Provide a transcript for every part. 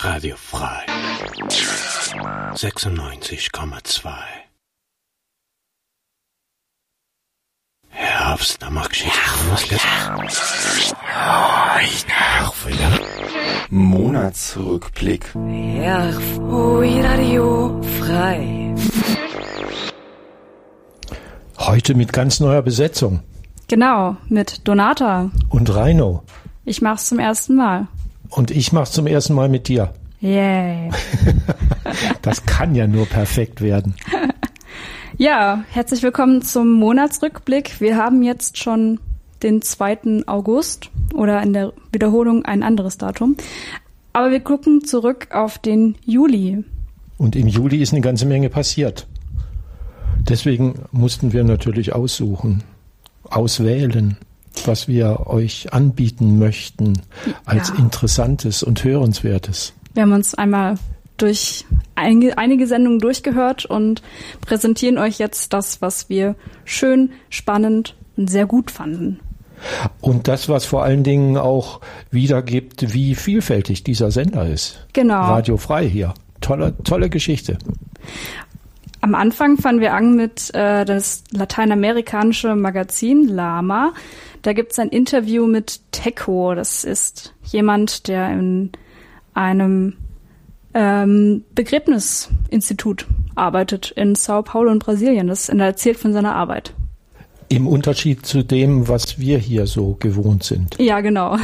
Radio frei 96,2. Herbst, da mag ich Monatsrückblick. Radio frei. Heute mit ganz neuer Besetzung. Genau, mit Donata. Und Reino. Ich mach's zum ersten Mal. Und ich mach's zum ersten Mal mit dir. Yay. Das kann ja nur perfekt werden. Ja, herzlich willkommen zum Monatsrückblick. Wir haben jetzt schon den 2. August oder in der Wiederholung ein anderes Datum. Aber wir gucken zurück auf den Juli. Und im Juli ist eine ganze Menge passiert. Deswegen mussten wir natürlich auswählen, was wir euch anbieten möchten als Interessantes und Hörenswertes. Wir haben uns einmal durch einige Sendungen durchgehört und präsentieren euch jetzt das, was wir schön, spannend und sehr gut fanden. Und das, was vor allen Dingen auch wiedergibt, wie vielfältig dieser Sender ist. Genau. Radio frei hier. Tolle Geschichte. Am Anfang fangen wir an mit das lateinamerikanische Magazin Lama. Da gibt es ein Interview mit Teco. Das ist jemand, der in einem Begräbnisinstitut arbeitet in Sao Paulo in Brasilien. Und er erzählt von seiner Arbeit. Im Unterschied zu dem, was wir hier so gewohnt sind. Ja, genau.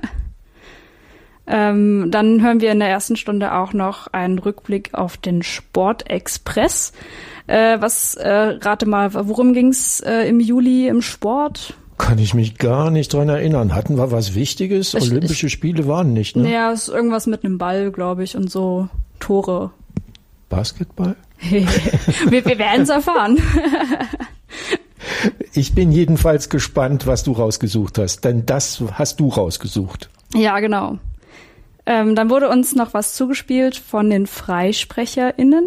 Dann hören wir in der ersten Stunde auch noch einen Rückblick auf den Sportexpress. Rate mal, worum ging's im Juli im Sport? Kann ich mich gar nicht dran erinnern. Hatten wir was Wichtiges? Olympische Spiele waren nicht, ne? Naja, es ist irgendwas mit einem Ball, glaube ich, und so Tore. Basketball? wir werden es erfahren. Ich bin jedenfalls gespannt, was du rausgesucht hast, denn das hast du rausgesucht. Ja, genau. Dann wurde uns noch was zugespielt von den FreisprecherInnen,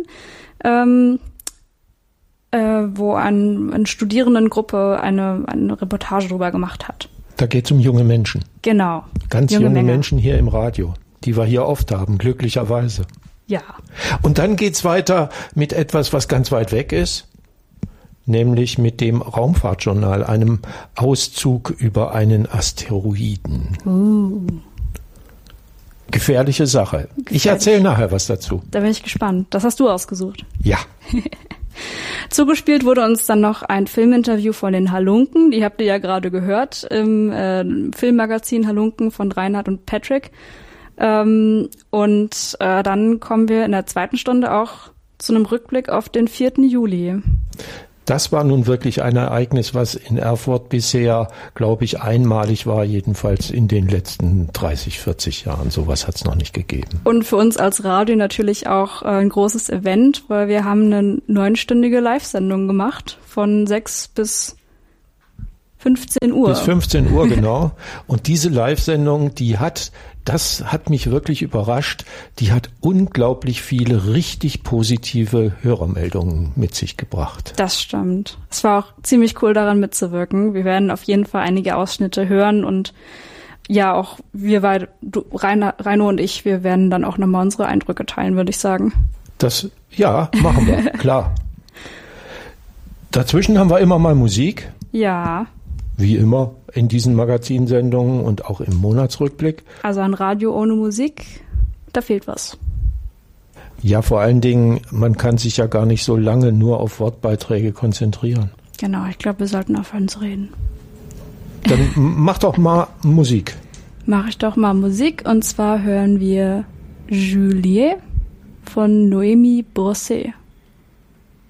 wo eine Studierendengruppe eine Reportage drüber gemacht hat. Da geht es um junge Menschen. Genau. Ganz junge Menschen hier im Radio, die wir hier oft haben, glücklicherweise. Ja. Und dann geht's weiter mit etwas, was ganz weit weg ist, nämlich mit dem Raumfahrtjournal, einem Auszug über einen Asteroiden. Gefährliche Sache. Ich erzähle nachher was dazu. Da bin ich gespannt. Das hast du ausgesucht. Ja. Zugespielt wurde uns dann noch ein Filminterview von den Halunken. Die habt ihr ja gerade gehört im Filmmagazin Halunken von Reinhard und Patrick. Dann kommen wir in der zweiten Stunde auch zu einem Rückblick auf den 4. Juli. Das war nun wirklich ein Ereignis, was in Erfurt bisher, glaube ich, einmalig war, jedenfalls in den letzten 30, 40 Jahren. Sowas hat es noch nicht gegeben. Und für uns als Radio natürlich auch ein großes Event, weil wir haben eine 9-stündige Live-Sendung gemacht von 6 bis 15 Uhr. Bis 15 Uhr, genau. Und diese Live-Sendung, das hat mich wirklich überrascht, die hat unglaublich viele richtig positive Hörermeldungen mit sich gebracht. Das stimmt. Es war auch ziemlich cool, daran mitzuwirken. Wir werden auf jeden Fall einige Ausschnitte hören und ja, auch wir beide, Reino und ich, wir werden dann auch nochmal unsere Eindrücke teilen, würde ich sagen. Ja, machen wir, klar. Dazwischen haben wir immer mal Musik. Ja. Wie immer in diesen Magazinsendungen und auch im Monatsrückblick. Also ein Radio ohne Musik, da fehlt was. Ja, vor allen Dingen, man kann sich ja gar nicht so lange nur auf Wortbeiträge konzentrieren. Genau, ich glaube, wir sollten aufhören zu reden. Dann mach doch mal Musik. Mache ich doch mal Musik und zwar hören wir Juliet von Noémie Brosset.